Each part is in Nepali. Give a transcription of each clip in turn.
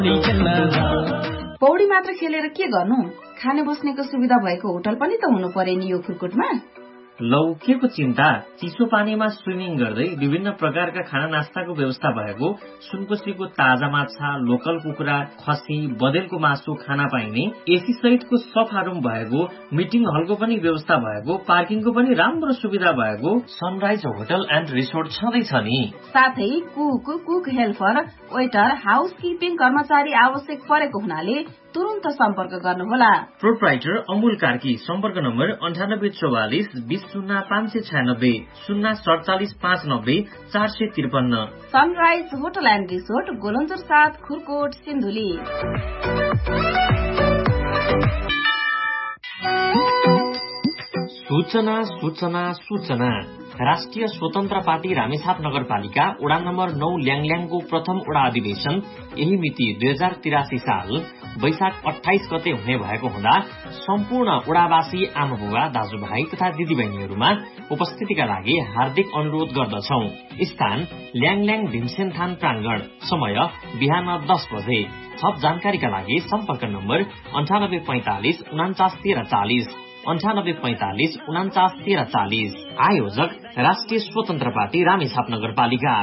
पौडी मात्र खेलेर के गर्नु? खाने बस्नेको सुविधा भएको होटल पनि त हुनु पर्यो नि यो खुरकुटमा। लौ के को चिन्ता, चिसो पानीमा स्विमिङ गर्दै विभिन्न प्रकारका खाना नास्ताको व्यवस्था भएको, सुनकोसीको ताजा माछा, लोकल कुखुरा, खसी, बदेलको मासु खाना पाइने, एसी सहितको सफा रुम भएको, मिटिङ हलको पनि व्यवस्था भएको, पार्किङको पनि राम्रो सुविधा भएको सनराइज होटल एन्ड रिसोर्ट छँदैछ नि। साथै कुक हेल्पर, वेटर, हाउसकिपिङ कर्मचारी आवश्यक परेको हुनाले तुरुन्त सम्पर्क गर्नुहोला। प्रोप्राइटर अमूल कार्की। सम्पर्क number 9844 20596 047 590 453। Sunrise hotel and resort, Golanjor 7, Khurkot, Sindhuli. सूचना सूचना सूचना। राष्ट्रिय स्वतन्त्र पार्टी रामेछाप नगरपालिका वडा नम्बर 9 ल्याङल्याङको प्रथम वडा अधिवेशन यही मिति 2083 साल वैशाख 28 गते हुने भएको हुँदा सम्पूर्ण वडावासी आमाबुबा, दाजुभाइ तथा दिदीबहिनीहरूमा उपस्थितिका लागि हार्दिक अनुरोध गर्दछौं। स्थान ल्याङल्याङ भीमसेन प्राङ्गण। समय बिहान 10 बजे। थप जानकारीका लागि सम्पर्क नम्बर 9845 49 13 40 9845 49 13 40। आयोजक राष्ट्रिय स्वतन्त्र पार्टी रामेछाप नगरपालिका।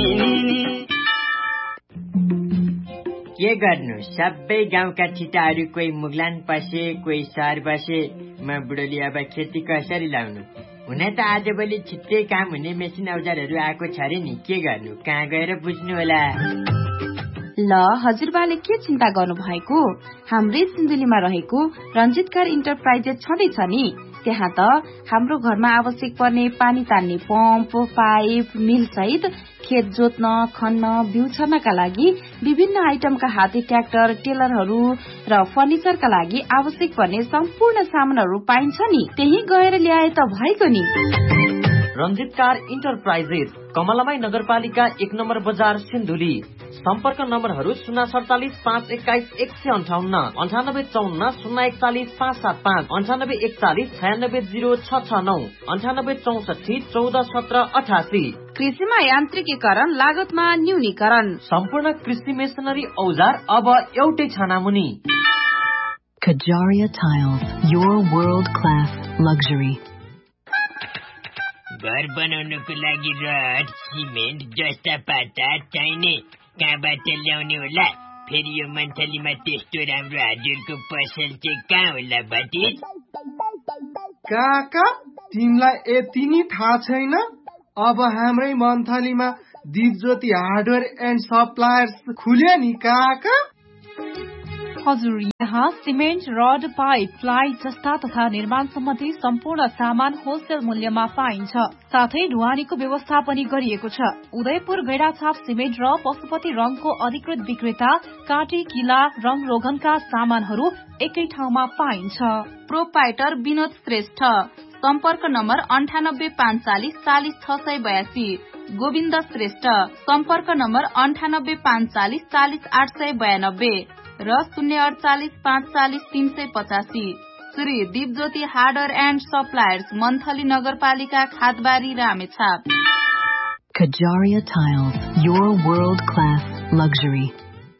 के गर्नु, सबै गाउँका ठिटाहरू कोही मुगलान पसे, कोही सहर बसे। म बुढोली अब खेती कसरी लाउनु? हुन त आजभोलि छिट्टै काम हुने मेसिन औजारहरू आएको छ रे नि, के गर्नु, कहाँ गएर बुझ्नु होला? ल हजुरबाले के चिन्ता गर्नु भएको? हाम्रै सिन्धुलीमा रहेको रञ्जितकार इन्टरप्राइजेस छँदैछ नि। त्यहाँ त हाम्रो घरमा आवश्यक पर्ने पानी तान्ने पम्प, पाइप, मिल सहित खेत जोत्न, खन्न, बिउ छर्नका लागि विभिन्न आइटमका हाते ट्र्याक्टर, टेलरहरू र फर्निचरका लागि आवश्यक पर्ने सम्पूर्ण सामानहरू पाइन्छ नि। त्यही गएर ल्याए त भएको नि। रञ्जितकार इन्टरप्राइजेस, कमलामाई नगरपालिका 1 नम्बर बजार, सिन्धुली। सम्पर्क नम्बरहरू 047 521 158 9854 041 575 9841 96 069 9864 14 17 88। कृषिमा यान्त्रिकीकरण, लागतमा न्यूनीकरण। सम्पूर्ण कृषि मेसिनरी औजार अब एउटै छानामुनि। Kajaria Tiles, your world-class luxury. घर बनाउनको लागि रड, सिमेन्ट जस्ता पाता चाहिने कहाँबाट ल्याउने होला? फेरि यो मन्थलीमा त्यस्तो राम्रो हजुरको पसल चाहिँ कहाँ होला भतिज? काका, तिमीलाई यति नि थाहा छैन? अब हाम्रै मन्थलीमा दिपज्योति हार्डवेयर एन्ड सप्लायर्स खुल्यो नि काका। हजुर, यहाँ सिमेन्ट, रड, पाइप, प्लाई जस्ता तथा निर्माण सम्बन्धी सम्पूर्ण सामान होलसेल मूल्यमा पाइन्छ। साथै ढुवानीको व्यवस्था पनि गरिएको छ। उदयपुर गैडाछाप सिमेन्ट र पशुपति रङको अधिकृत विक्रेता काँटी, किला, रङ रोगनका सामानहरू एकै ठाउँमा पाइन्छ। प्रोपाइटर विनोद श्रेष्ठ। सम्पर्क नम्बर 98 540 40 682। गोविन्द श्रेष्ठ। सम्पर्क नम्बर 98 540 40 892 र 048 540 385। Shri Dipjyoti hardware and suppliers, monthly नगरपालिका, खादबारी, Ramechhap. Kajaria Tiles, your world-class luxury.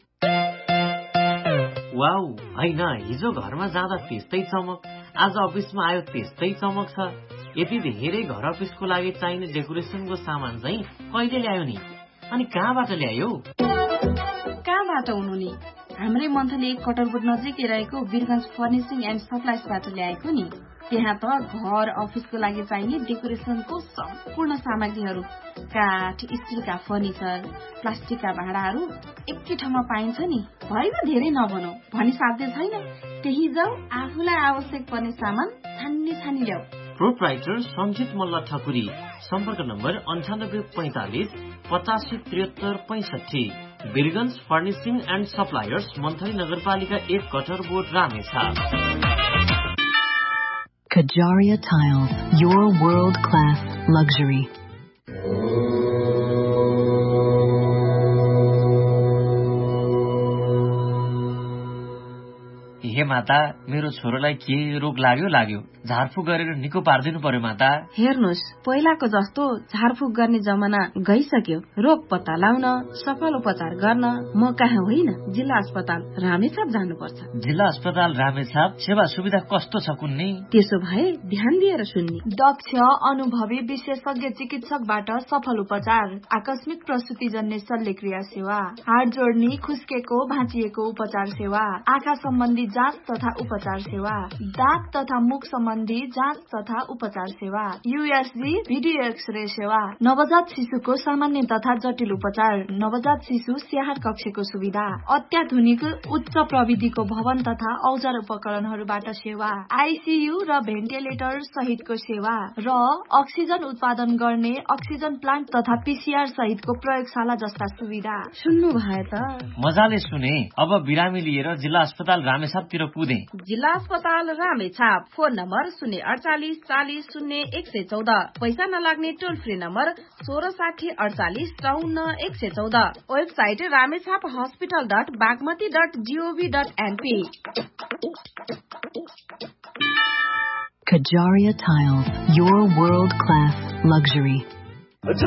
Wow, हैन, हिजो घरमा जाँदा त्यस्तै चमक, आज अफिसमा आयो त्यस्तै चमक छ। यति धेरै घर अफिसको लागि चाहिने डेकोरेसनको सामान चाहिँ कहिले ल्यायो नि? अनि कहाँबाट ल्यायो? कहाँबाट हुनु नि? हाम्रै मन्थली 1 कटरबोट नजिकै रहेको वीरगञ्ज फर्निसिङ एन्ड सप्लायर्सबाट ल्याएको नि। त्यहाँ त घर अफिसको लागि चाहिने डेकोरेसनको सम्पूर्ण सामग्रीहरू, काठ, स्टिलका फर्निचर, प्लास्टिकका भाँडाहरू एकै ठाउँमा पाइन्छ नि। भएन धेरै नभनौ, भनी साध्य छैन। त्यही जाऊ, आफूलाई आवश्यक पर्ने सामान छानी ल्याऊ। प्रोप्राइटर सञ्जित मल्ल ठकुरी। सम्पर्क number 98 45 85 73 65। Birgunj furnishing and suppliers, monthly नगरपालिका 1 कटरबोट, Ramechhap. Kajaria Tiles, your world-class luxury. हे माता, मेरो छोरोलाई के रोग लाग्यो, झारफुक गरेर निको पारिदिनु पर्यो माता। हेर्नुहोस्, पहिलाको जस्तो झारफुक गर्ने जमाना गइसक्यो। रोग पत्ता लाउन, सफल उपचार गर्न म कहाँ होइन, जिल्ला अस्पताल रामेछाप जानुपर्छ। जिल्ला अस्पताल रामेछाप सेवा सुविधा कस्तो छ कुन्नी? त्यसो भए ध्यान दिएर सुन्नी। दक्ष अनुभवी विशेषज्ञ चिकित्सकबाट सफल उपचार, आकस्मिक प्रसुति जन्य शल्यक्रिया सेवा, हाड जोड्नी, खुस्केको भाँचिएको उपचार सेवा, आँखा सम्बन्धी जाँच तथा उपचार सेवा, दाँत तथा मुख सम्बन्धी जाँच तथा उपचार सेवा, यूएसजी भिडियो एक्सरे सेवा, नवजात शिशुको सामान्य तथा जटिल उपचार, नवजात शिशु स्याहार कक्षको सुविधा, अत्याधुनिक उच्च प्रविधिको भवन तथा औजार उपकरणहरूबाट सेवा, आईसीयू र भेन्टिलेटर सहितको सेवा र अक्सिजन उत्पादन गर्ने अक्सिजन प्लान्ट तथा पीसीआर सहितको प्रयोगशाला जस्ता सुविधा। सुन्नु भए त? मजाले सुने। अब बिरामी लिएर जिल्ला अस्पताल रामेछापतिर कुदे। जिल्ला अस्पताल रामेछाप, फोन नम्बर 048 40 0 114, पैसा नलाग्ने टोल free number 1660 48 54 114, website ramechaphospital.bagmati.gov.np। Kajaria Tiles, your world-class luxury.